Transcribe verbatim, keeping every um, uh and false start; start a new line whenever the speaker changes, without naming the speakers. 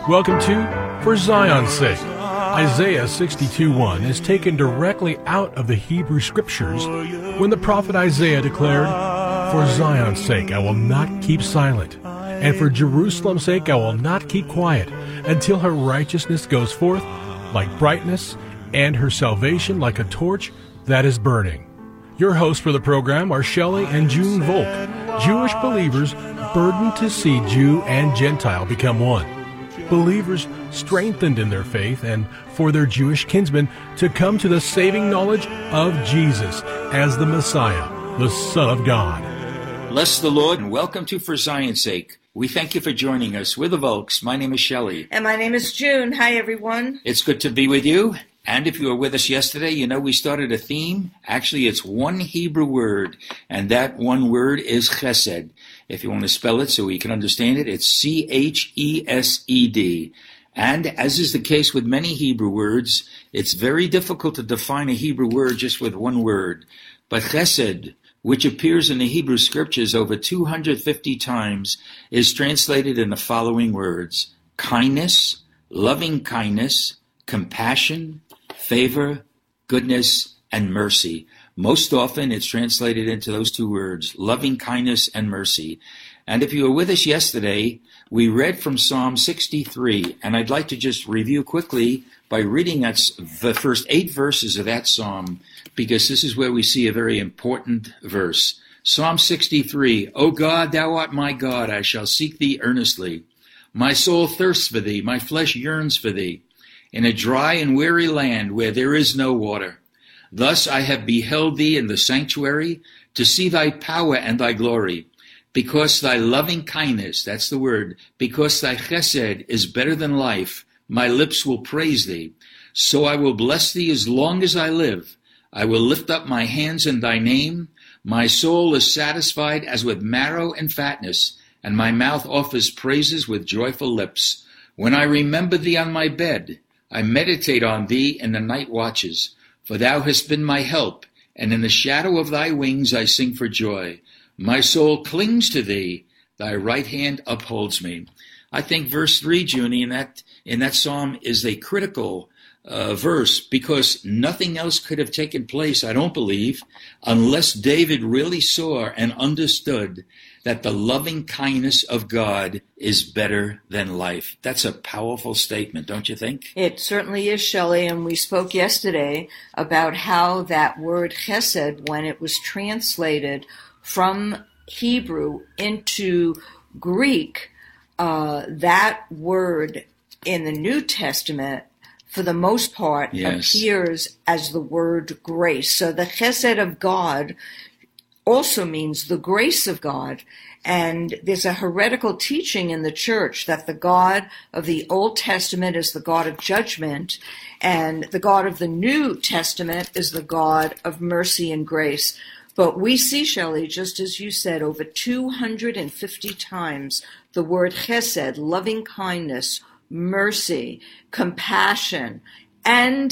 Welcome to For Zion's Sake. Isaiah sixty-two one is taken directly out of the Hebrew Scriptures when the prophet Isaiah declared, "For Zion's sake I will not keep silent, and for Jerusalem's sake I will not keep quiet, until her righteousness goes forth like brightness, and her salvation like a torch that is burning." Your hosts for the program are Shelley and June Volk, Jewish believers burdened to see Jew and Gentile become one. Believers strengthened in their faith and for their Jewish kinsmen to come to the saving knowledge of Jesus as the Messiah, the Son of God.
Bless the Lord and welcome to For Zion's Sake. We thank you for joining us. We're the Volks. My name is Shelley.
And my name is June. Hi, everyone.
It's good to be with you. And if you were with us yesterday, you know we started a theme. Actually, it's one Hebrew word, and that one word is chesed. If you want to spell it so we can understand it, it's C H E S E D. And as is the case with many Hebrew words, it's very difficult to define a Hebrew word just with one word. But chesed, which appears in the Hebrew Scriptures over two hundred fifty times, is translated in the following words: kindness, loving kindness, compassion, favor, goodness, and mercy. Most often it's translated into those two words, loving kindness and mercy. And if you were with us yesterday, we read from Psalm sixty-three, and I'd like to just review quickly by reading that's the first eight verses of that psalm, because this is where we see a very important verse. Psalm sixty-three, O God, thou art my God, I shall seek thee earnestly. My soul thirsts for thee, my flesh yearns for thee, in a dry and weary land where there is no water. Thus I have beheld thee in the sanctuary, to see thy power and thy glory. Because thy loving kindness, that's the word, because thy chesed is better than life, my lips will praise thee. So I will bless thee as long as I live. I will lift up my hands in thy name. My soul is satisfied as with marrow and fatness, and my mouth offers praises with joyful lips. When I remember thee on my bed, I meditate on thee in the night watches. For thou hast been my help, and in the shadow of thy wings I sing for joy. My soul clings to thee, thy right hand upholds me. I think verse three, Junie, in that, in that psalm is a critical uh, verse, because nothing else could have taken place, I don't believe, unless David really saw and understood that the loving kindness of God is better than life. That's a powerful statement, don't you think?
It certainly is, Shelley, and we spoke yesterday about how that word chesed, when it was translated from Hebrew into Greek, uh, that word in the New Testament, for the most part,
yes,
appears as the word grace. So the chesed of God also means the grace of God. And there's a heretical teaching in the church that the God of the Old Testament is the God of judgment, and the God of the New Testament is the God of mercy and grace. But we see, Shelley, just as you said, over two hundred fifty times the word chesed, loving kindness, mercy, compassion, and